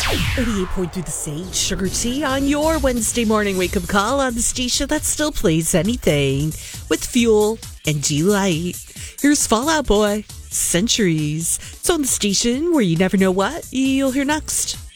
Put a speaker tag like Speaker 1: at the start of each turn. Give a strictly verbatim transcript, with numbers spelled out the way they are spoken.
Speaker 1: eighty-eight point three The Sage, Sugar Tea on your Wednesday morning wake-up call on the station that still plays anything with Fuel and G-Light. Here's Fall Out Boy, Centuries. It's on the station where you never know what you'll hear next.